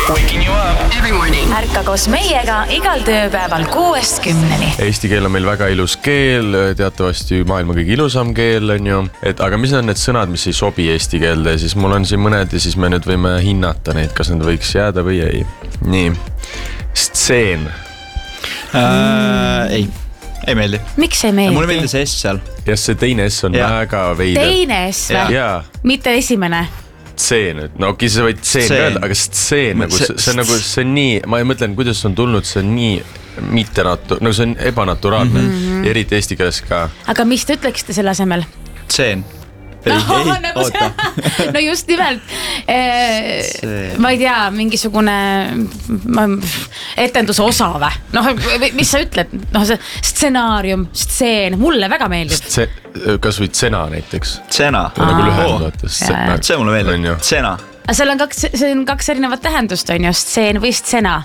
Waking you up every morning. Ärka koos meiega igal tööpäeval 6-10. Eesti keel on meil väga ilus keel, teatavasti maailma kõige ilusam keel on ju. Aga mis on need sõnad, mis ei sobi eesti keelde, siis mul on siin mõned ja siis me nüüd võime hinnata neid, kas need võiks jääda või ei. Nii, stseen. Ei meeldi. Miks ei meeldi? Mulle meeldi see S seal. Ja see teine S on väga veider. Teine S või? Mitte esimene. Stseen, no okei, sa võid stseen öelda, aga stseen nagu, see on nii, ma ei mõtlen, kuidas on tulnud, see on nii nagu see on ebanaturaalne, eriti eesti keeles ka. Aga mis te ütleksite selle asemel? Stseen. Oota. No just nimelt ma ei tea, mingisugune etenduse osa või? No, mis sa ütled? No, see stsenaarium, stseen, mulle väga meeldib. Kas või tsena näiteks? Tsena. Nagu lühendates. See mulle meeldib. Tsena. See on kaks erinevat tähendust, on ju, stseen või stsena.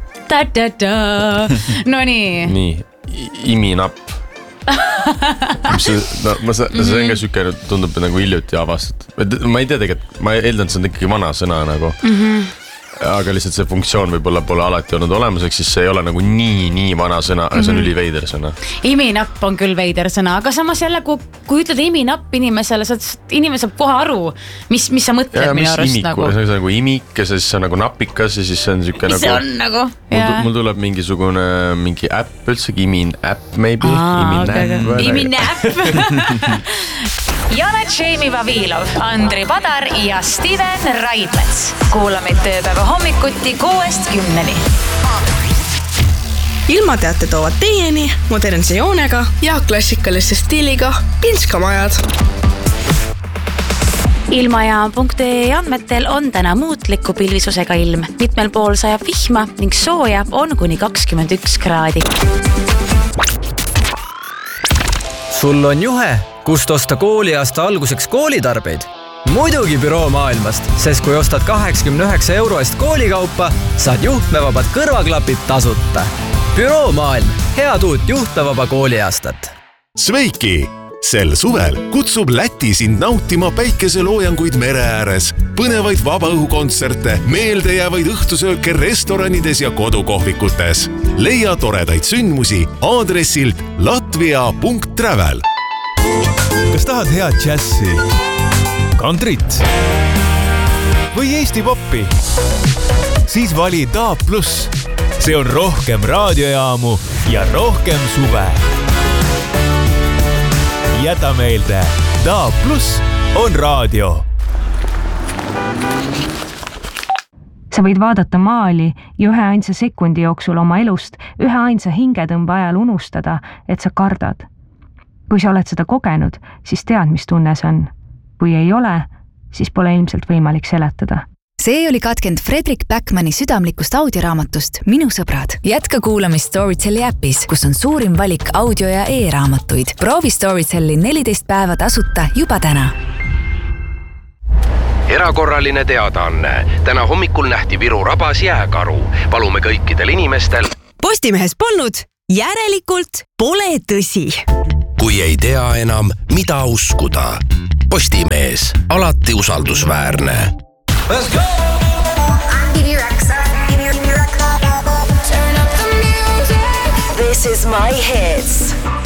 No nii. Nii, iminapp. See on ka süke, tundub nagu hiljuti avastatud. Ma ei tea tegelikult, ma eeldan, et see on ikkagi vana sõna nagu. Aga lihtsalt see funktsioon võib-olla pole alati olnud olemuseks, siis see ei ole nagu nii vana sõna, aga see on üliveider sõna. Iminapp on küll veider sõna, aga samas jälle, kui ütled iminapp inimesele, inimene saab kohe aru, mis sa mõtled minu arust nagu. See on nagu imik ja siis on nagu napikas ja siis see on süke nagu. See on nagu. Mul tuleb mingi äpp üldsegi, imin-äpp maybe. Imin-äpp. Janet Jamie Vavilov, Andri Padar ja Steven Raidmets. Kuulame tööpäeva hommikuti 6-10. Ilmateate toovad teieni modernse joonega ja klassikalise stiiliga Pinskamajad. Ilmajaam.ee andmetel on täna muutliku pilvisusega ilm. Mitmel pool sajab vihma ning sooja on kuni 21 kraadi. Sul on juhe, kust osta kooliaasta alguseks koolitarbeid? Muidugi Büroo Maailmast, sest kui ostad 89 € eest koolikaupa, saad juhtmevabad kõrvaklapid tasuta. Büroo Maailm, head uut juhtmevaba kooliaastat. Sveiki! Sel suvel kutsub Läti sind nautima päikeseloojanguid mere ääres, põnevaid vabaõhukontserte, meeldejäävaid õhtusööke restoranides ja kodukohvikutes. Leia toredaid sündmusi aadressilt latvia.travel. Kas tahad head džässi, kantrit või Eesti poppi? Siis vali DAB+. See on rohkem raadiojaamu ja rohkem suve. Jäta meelde, DAB+ on raadio. Sa võid vaadata maali ja ühe ainsa sekundi jooksul oma elust, ühe ainsa hingetõmbe ajal unustada, et sa kardad. Kui sa oled seda kogenud, siis tead, mis tunne see on. Kui ei ole, siis pole ilmselt võimalik seletada. See oli katkend Fredrik Backmani südamlikust audioraamatust Minu sõbrad. Jätka kuulamist Storytelli äpis, kus on suurim valik audio- ja e-raamatuid. Proovi Storytelli 14 päeva tasuta juba täna. Erakorraline teadaanne. Täna hommikul nähti Viru rabas jääkaru. Palume kõikidel inimestel. Postimehes polnud, järelikult pole tõsi. Kui ei tea enam, mida uskuda. Postimees, alati usaldusväärne. Let's go! Give your ex up. Turn up the music. This is my hits.